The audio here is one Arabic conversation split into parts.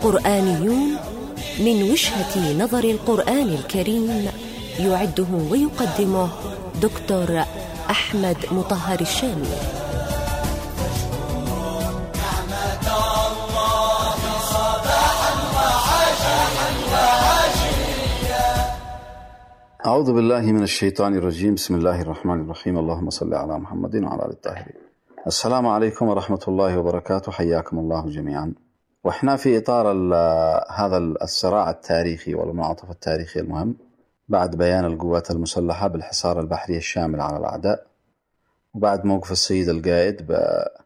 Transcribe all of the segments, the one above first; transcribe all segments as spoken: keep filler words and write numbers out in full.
قرآنيون من وجهة نظر القرآن الكريم، يعده ويقدمه دكتور أحمد مطهر الشامي. أعوذ بالله من الشيطان الرجيم. بسم الله الرحمن الرحيم. اللهم صل على محمد وعلى آل الطاهرين. السلام عليكم ورحمة الله وبركاته. حياكم الله جميعا. وإحنا في إطار هذا الصراع التاريخي والمنعطف التاريخي المهم بعد بيان القوات المسلحة بالحصار البحري الشامل على الأعداء، وبعد موقف السيد القائد ب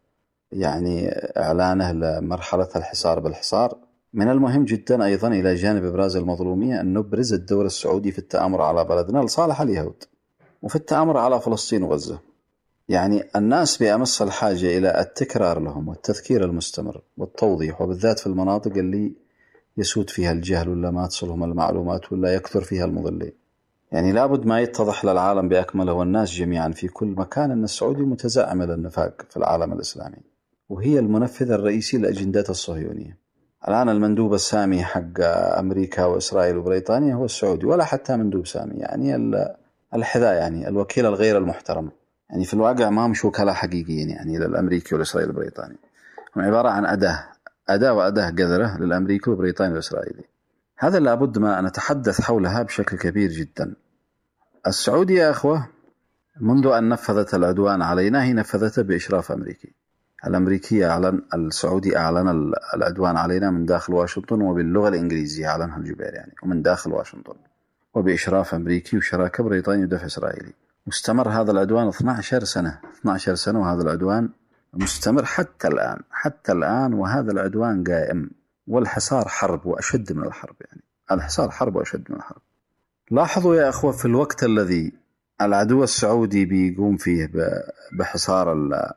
يعني إعلانه لمرحلة الحصار بالحصار، من المهم جدا أيضا إلى جانب إبراز المظلومية أن نبرز الدور السعودي في التآمر على بلدنا لصالح اليهود، وفي التآمر على فلسطين وغزة. يعني الناس بأمس الحاجة إلى التكرار لهم والتذكير المستمر والتوضيح، وبالذات في المناطق اللي يسود فيها الجهل ولا ما تصلهم المعلومات ولا يكثر فيها المضلين. يعني لابد ما يتضح للعالم بأكمله والناس جميعا في كل مكان أن السعودي متزعم للنفاق في العالم الإسلامي، وهي المنفذ الرئيسي لأجندات الصهيونية. الآن المندوب السامي حق أمريكا وإسرائيل وبريطانيا هو السعودي، ولا حتى مندوب سامي، يعني الحذاء، يعني الوكيل الغير المحترم. يعني في الواقع ما مش وكلاء حقيقيين يعني للأمريكي والإسرائيلي والبريطاني، هم عبارة عن أداة أداة وأداة قذرة للأمريكي والبريطاني والإسرائيلي. هذا لابد ما نتحدث حولها بشكل كبير جدا. السعودية يا أخوة منذ أن نفذت العدوان علينا هي نفذته بإشراف أمريكي. الأمريكي أعلن، السعودي أعلن العدوان علينا من داخل واشنطن، وباللغة الإنجليزية أعلنها الجبير يعني، ومن داخل واشنطن، وبإشراف أمريكي وشراكة بريطاني ودفع إسرائيلي. مستمر هذا العدوان اثنتي عشرة سنة اثنتي عشرة سنة، وهذا العدوان مستمر حتى الآن حتى الآن وهذا العدوان قائم. والحصار حرب وأشد من الحرب، يعني الحصار حرب وأشد من الحرب. لاحظوا يا أخوة، في الوقت الذي العدو السعودي بيقوم فيه بحصار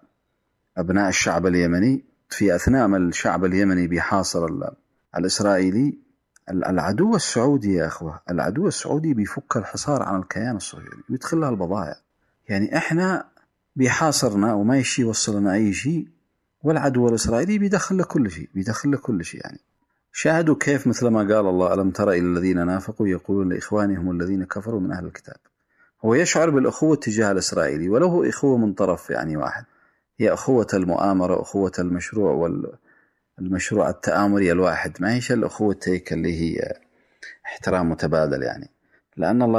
أبناء الشعب اليمني، في أثناء ما الشعب اليمني بيحاصر الإسرائيلي، العدو السعودي يا أخوة العدو السعودي بيفك الحصار عن الكيان الصهيوني ويدخلها البضائع. يعني إحنا بيحاصرنا وما يشي يوصلنا أي شيء، والعدو الإسرائيلي بيدخل له كل شيء بيدخل له كل شيء يعني شاهدوا كيف، مثل ما قال الله: ألم تر إلى الذين نافقوا يقولون لإخوانهم الذين كفروا من أهل الكتاب. هو يشعر بالأخوة تجاه الإسرائيلي، ولو هو أخوة من طرف يعني واحد، هي أخوة المؤامرة، أخوة المشروع والمشروع التآمري الواحد، ما هيش الأخوة تيك اللي هي احترام متبادل يعني. لأن الله